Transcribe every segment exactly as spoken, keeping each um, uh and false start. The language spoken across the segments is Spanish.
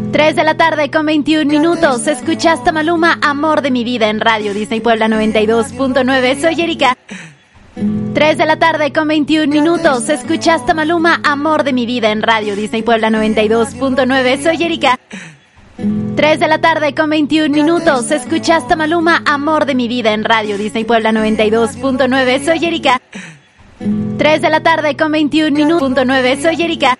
tres de la tarde con veintiún minutos. Escuchaste a Maluma, Amor de mi vida, en Radio Disney Puebla noventa y dos punto nueve. Soy Erika. tres de la tarde con veintiún minutos. Escuchaste a Maluma, Amor de mi vida, en Radio Disney Puebla noventa y dos punto nueve. Soy Erika. tres de la tarde con veintiún minutos. Escuchaste a Maluma, Amor de mi vida, en Radio Disney Puebla noventa y dos punto nueve. Soy Erika. tres de la tarde con veintiún minutos. Soy Erika.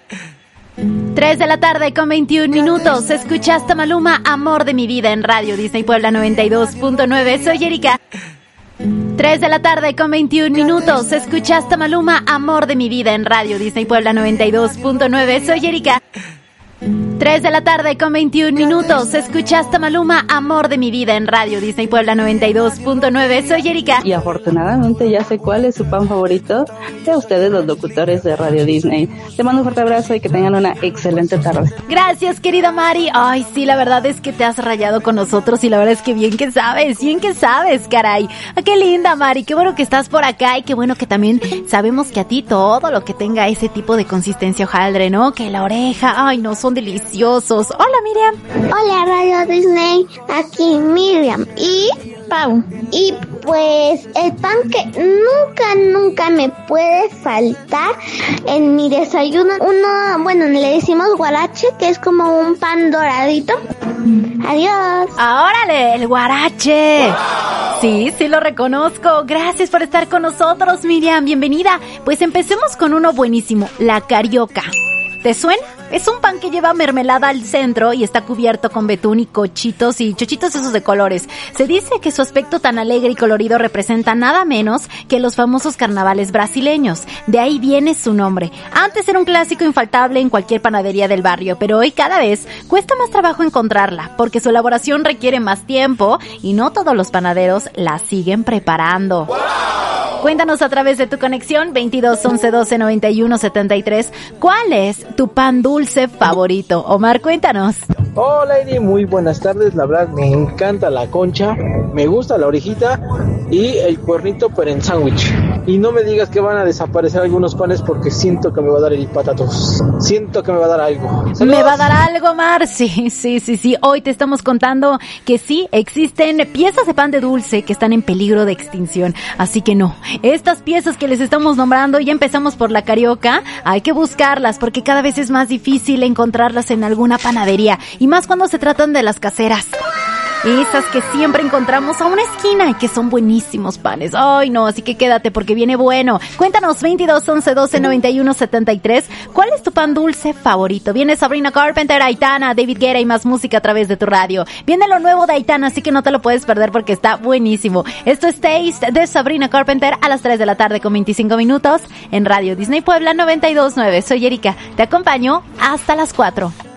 tres de la tarde con veintiún minutos. Escuchaste a Maluma, Amor de mi vida, en Radio Disney Puebla noventa y dos punto nueve. Soy Erika. tres de la tarde con veintiún minutos. Escuchaste a Maluma, Amor de mi vida, en Radio Disney Puebla noventa y dos punto nueve. Soy Erika. tres de la tarde con veintiún minutos. Escuchaste a Maluma, Amor de mi vida, en Radio Disney Puebla noventa y dos punto nueve. Soy Erika. Y afortunadamente ya sé cuál es su pan favorito de ustedes, los locutores de Radio Disney. Te mando un fuerte abrazo y que tengan una excelente tarde. Gracias, querida Mari. Ay, sí, la verdad es que te has rayado con nosotros y la verdad es que bien que sabes, bien que sabes, caray. Ah, qué linda, Mari. Qué bueno que estás por acá y qué bueno que también sabemos que a ti todo lo que tenga ese tipo de consistencia hojaldre, ¿no? Que la oreja, ay, no, son deliciosos. Hola, Miriam. Hola, Radio Disney. Aquí Miriam y Pau. Y pues el pan que nunca, nunca me puede faltar en mi desayuno. Uno, bueno, le decimos guarache, que es como un pan doradito. Adiós. ¡Órale, el guarache! Sí, sí lo reconozco. Gracias por estar con nosotros, Miriam. Bienvenida. Pues empecemos con uno buenísimo, la carioca. ¿Te suena? Es un pan que lleva mermelada al centro y está cubierto con betún y cochitos y chochitos esos de colores. Se dice que su aspecto tan alegre y colorido representa nada menos que los famosos carnavales brasileños. De ahí viene su nombre. Antes era un clásico infaltable en cualquier panadería del barrio, pero hoy cada vez cuesta más trabajo encontrarla, porque su elaboración requiere más tiempo y no todos los panaderos la siguen preparando. ¡Wow! Cuéntanos a través de tu conexión veintidós once doce noventa y uno setenta y tres, ¿cuál es tu pan dulce favorito? Omar, cuéntanos. Hola, Eri, muy buenas tardes. La verdad me encanta la concha, me gusta la orejita y el cuernito, pero en sándwich. Y no me digas que van a desaparecer algunos panes porque siento que me va a dar el patatos. Siento que me va a dar algo. ¡Saludos! ¿Me va a dar algo, Mar? Sí, sí, sí, sí. Hoy te estamos contando que sí, existen piezas de pan de dulce que están en peligro de extinción. Así que no, estas piezas que les estamos nombrando, ya empezamos por la carioca, hay que buscarlas porque cada vez es más difícil encontrarlas en alguna panadería. Y más cuando se tratan de las caseras. Esas que siempre encontramos a una esquina y que son buenísimos panes. Ay, no, así que quédate porque viene bueno. Cuéntanos veintidós once doce noventa y uno setenta y tres, ¿cuál es tu pan dulce favorito? Viene Sabrina Carpenter, Aitana, David Guetta y más música a través de tu radio. Viene lo nuevo de Aitana, así que no te lo puedes perder porque está buenísimo. Esto es Taste de Sabrina Carpenter a las tres de la tarde con veinticinco minutos en Radio Disney Puebla noventa y dos punto nueve. Soy Erika, te acompaño hasta las cuatro.